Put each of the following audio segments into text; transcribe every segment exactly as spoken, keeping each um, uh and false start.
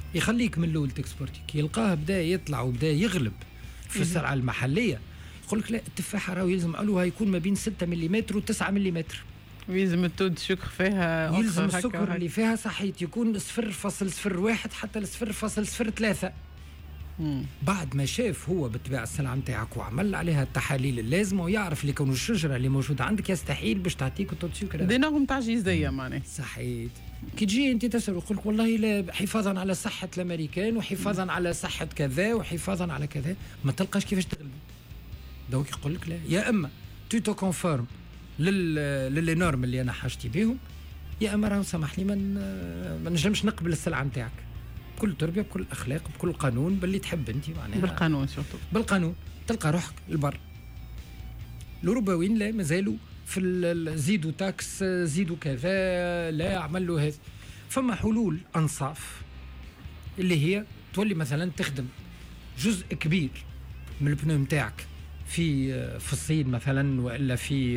يخليك من الاول تكسبورتي، كي يلقاه بدا يطلع وبدا يغلب في السلعه المحليه يقول لك لا التفاحه راهو يلزم علوها يكون ما بين ستة ملم و9 ملم، ويلزم التود السكر فيها، يلزم السكر اللي فيها صحيت يكون صفر فاصل صفر واحد حتى صفر فاصل صفر ثلاثة. بعد ما شاف هو بالطبيعه السلعه نتاعك وعمل عليها التحاليل اللازمه ويعرف اللي كون الشجره اللي موجوده عندك يستحيل باش تعطيك التود السكر دي نغم تعجيزيه معناها صحيت. كي تجي انت تسال ويقول لك والله لا حفاظا على صحه الامريكان وحفاظا على صحه كذا وحفاظا على كذا ما تلقاش كيفاش تغلب. دونك يقول لك لا، يا اما تو تو كونفورم لل للي نورم اللي انا حاجتي بهم، يا اما راهو سامحني من ما نجمش نقبل السلعه نتاعك بكل تربيه بكل اخلاق بكل قانون باللي تحب انت معناها بالقانون سورتو بالقانون. تلقى روحك البر. الاوروبيين لا مازالوا في زيدوا تاكس زيدوا كذا لا عملوا هذا. فما حلول انصاف اللي هي تولي مثلا تخدم جزء كبير من البنو نتاعك في في الصين مثلا والا في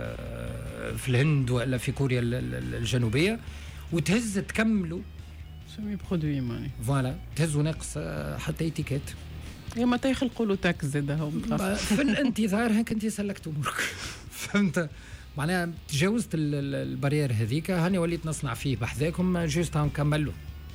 في الهند والا في كوريا الجنوبيه وتهز تكملوا سمي برودوي ماني فوالا تهزوا ناقص حتى ايتيكيت. يا متى يخلقوا تاكس زاد هم في الانتظار هيك انت سلكت امورك فهمت معناها تجاوزت البارير هذيك هاني وليت نصنع فيه بحذاكم جوست نكمل له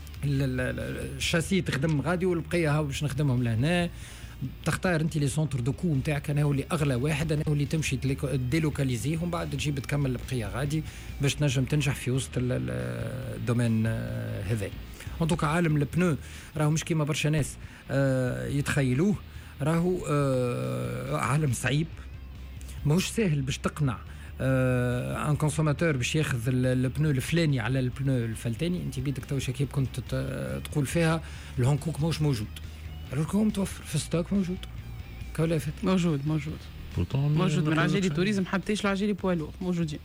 الشاسي تخدم غادي والبقيه هاو باش نخدمهم لهنا. تختار انت لي سونتر دو كو نتاعك انا هو اللي اغلى واحد انا هو اللي تمشي ديلوكاليزيهم بعد تجيب تكمل البقيه غادي باش تنجم تنجح في وسط الدومين هذا. انطوك عالم البنو راهو مش كيما برشا ناس آه يتخيلوه، راهو آه عالم صعيب ماهوش ساهل باش تقنع آه ان كونسوماتور باش ياخذ البنو الفلاني على البنو الفلتاني. انت بيدك تو شكيب كنت تقول فيها الهونكوك ماهوش موجود، الوغ متوفر في ستوك موجود كولافت موجود موجود موجود من عجالي توريزم حتى يش العجالي بوالور موجودين.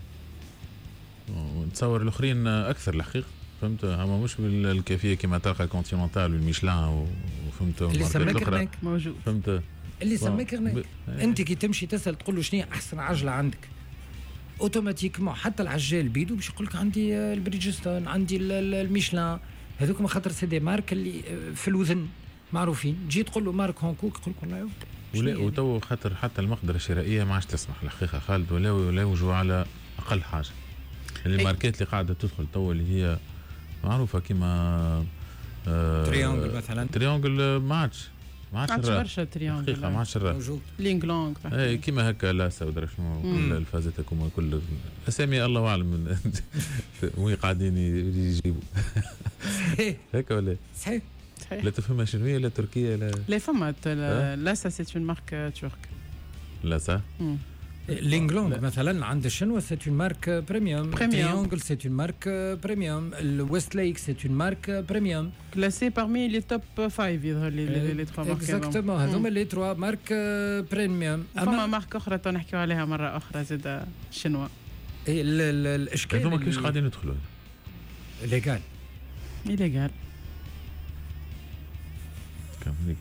نتصور الاخرين اكثر الحقيقه فهمت هما مش بالكيفيه كما تلقى كونتيننتال والميشلان وفهمت اللي سماك هناك موجود فهمت اللي سماك هناك ب... انت كي تمشي تسال تقول له شنو احسن عجله عندك اوتوماتيكمون حتى العجال بيدو باش يقول لك عندي البريدجستون عندي الميشلان هذوك ما خاطر سي دي مارك اللي في الوزن معروفين. جيت تقول له مارك هونكوك يقول لك والله ولا وتو خاطر حتى المقدره الشرائيه ما عادش تسمح الحقيقه خالد ولا ولا يوجوا على اقل حاجه الماركات اللي قاعده تدخل تو اللي هي معروفه كيما آه تريانجل مثلا تريانجل ما عادش ما عادش برشا تريانجل ما عادش موجود لينغ لونغ اي كيما هكا لا سودرا شنو كل الفازات هكوما كل اسامي الله اعلم وين قاعدين يجيبوا هكا ولا صحيح لا تفهمها شنو هي لا تركيا لا لا فمات لا سا سي اون مارك ترك لا سا لينغلونغ مثلا عند الشنوة سي اون مارك بريميوم تريانجل سي اون مارك بريميوم الويست ليك سي اون مارك بريميوم كلاسي بارمي لي توب خمسة يظهر لي لي تخوا مارك اكزاكتومون هذوما لي تروا مارك بريميوم. فما مارك اخرى تو نحكيو عليها مره اخرى زاد شنوا الاشكال هذوما كيفاش قاعدين يدخلوا ليغال ليغال كم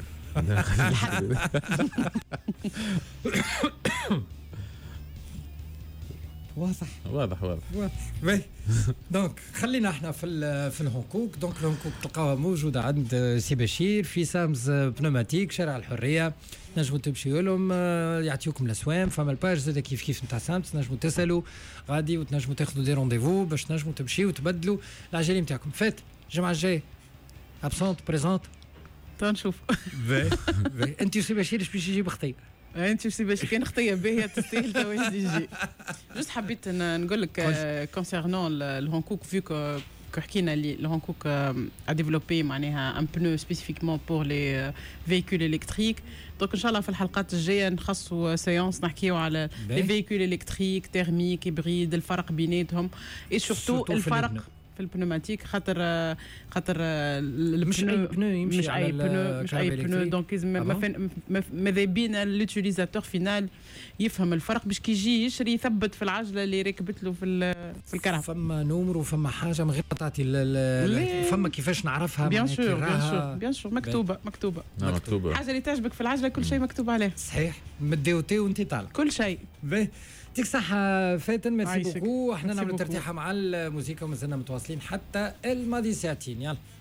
واضح واضح واضح واضح دونك خلينا احنا في في الهونكوك. دونك الهونكوك تلقاوها موجوده عند سي بشير في سامز بنوماتيك شارع الحريه. نجموا تمشيوا لهم يعطيوكم الاسوام. فما الباج زاد كيف كيف نتاع سامز تنجموا تسالوا غادي وتنجموا تاخذوا دي رونديفو باش تنجموا تمشيوا وتبدلوا العجالي نتاعكم. فات الجمعه الجايه ابسونت بريزونت تنشوف انت وسي بشير باش يجيب خطيه انت سي باش كان خطيه باهيه تستاهل تو يجي. جوست حبيت نقول لك كونسيرنون الهونكوك فيو كو حكينا لي الهونكوك ا ديفلوبي معناها ان بنو سبيسيفيكمون بور لي فيكول الكتريك. دونك ان شاء الله في الحلقات الجايه نخصوا سيونس نحكيو على لي فيكول الكتريك تيرميك هيبريد الفرق بيناتهم اي سورتو الفرق في البنوماتيك خاطر خاطر مش اي بنو يمشي مش اي بنو مش اي بنو دونك ماذا بينا لوتيليزاتور فينال يفهم الفرق باش كي يجي يشري يثبت في العجله اللي ركبت له في في الكرهبه. فما نمر وفما حاجه من غير تعطي فما كيفاش نعرفها بيان سور بيان سور بيان سور مكتوبه مكتوبه مكتوبه حاجه اللي تعجبك في العجله كل شيء مكتوب عليه صحيح مديوتي وانت طالع كل شيء. يعطيك الصحة فاتن ميرسي بوكو. احنا نعمل ترتيحة مع الموسيقى ومازلنا متواصلين حتى الماضي ساعتين. يلا